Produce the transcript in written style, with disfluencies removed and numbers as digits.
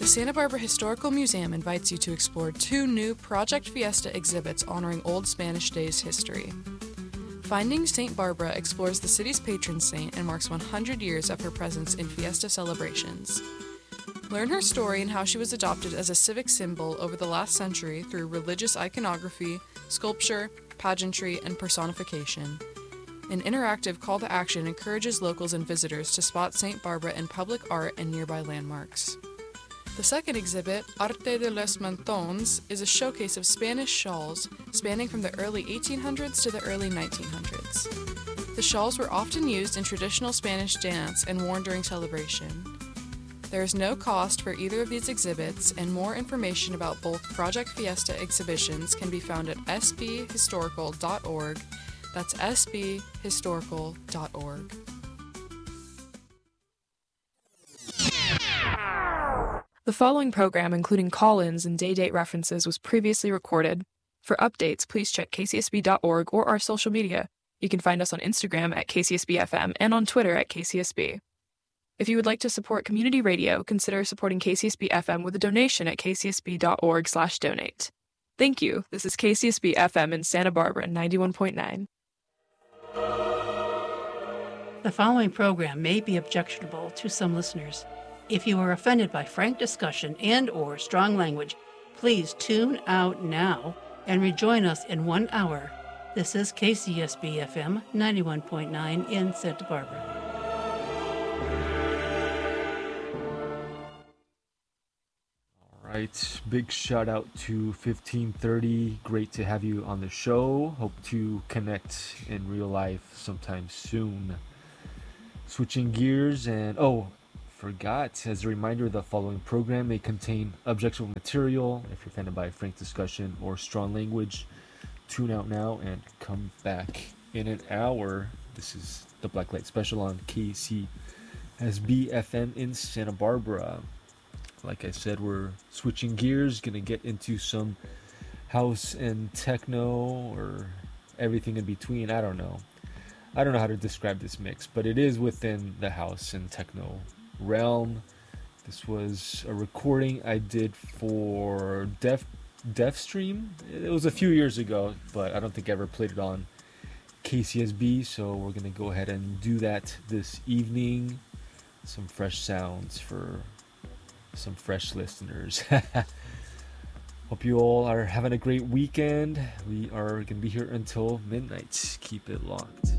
The Santa Barbara Historical Museum invites you to explore 2 new Project Fiesta exhibits honoring Old Spanish Days history. Finding St. Barbara explores the city's patron saint and marks 100 years of her presence in Fiesta celebrations. Learn her story and how she was adopted as a civic symbol over the last century through religious iconography, sculpture, pageantry, and personification. An interactive call to action encourages locals and visitors to spot St. Barbara in public art and nearby landmarks. The second exhibit, Arte de los Mantones, is a showcase of Spanish shawls spanning from the early 1800s to the early 1900s. The shawls were often used in traditional Spanish dance and worn during celebration. There is no cost for either of these exhibits, and more information about both Project Fiesta exhibitions can be found at sbhistorical.org. That's sbhistorical.org. The following program, including call-ins and day-date references, was previously recorded. For updates, please check kcsb.org or our social media. You can find us on Instagram at KCSBFM and on Twitter at KCSB. If you would like to support community radio, consider supporting KCSB-FM with a donation at kcsb.org/donate. Thank you. This is KCSB-FM in Santa Barbara, 91.9. The following program may be objectionable to some listeners. If you are offended by frank discussion and/or strong language, please tune out now and rejoin us in 1 hour. This is KCSB-FM 91.9 in Santa Barbara. All right, big shout out to 1530. Great to have you on the show. Hope to connect in real life sometime soon. Switching gears and forgot, as a reminder, the following program may contain objectionable material. If you're offended by frank discussion or strong language, tune out now and come back in an hour. This is the Black Light Special on KCSB-FM in Santa Barbara. Like I said, we're switching gears, gonna get into some house and techno or everything in between. I don't know how to describe this mix, but it is within the house and techno realm. This was a recording I did for DefStream. It was a few years ago, but I don't think I ever played it on KCSB, so we're gonna go ahead and do that this evening. Some fresh sounds for some fresh listeners. Hope you all are having a great weekend. We are gonna be here until midnight. Keep it locked.